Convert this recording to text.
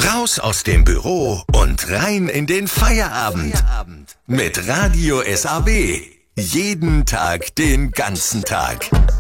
Raus aus dem Büro und rein in den Feierabend. Mit Radio SAW. Jeden Tag, den ganzen Tag.